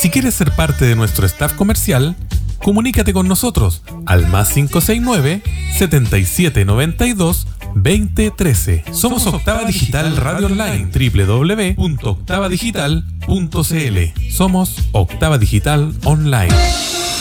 Si quieres ser parte de nuestro staff comercial, comunícate con nosotros al +569 7792-2013. Somos Octava Digital Radio Online, www.octavadigital.cl. Somos Octava Digital Online.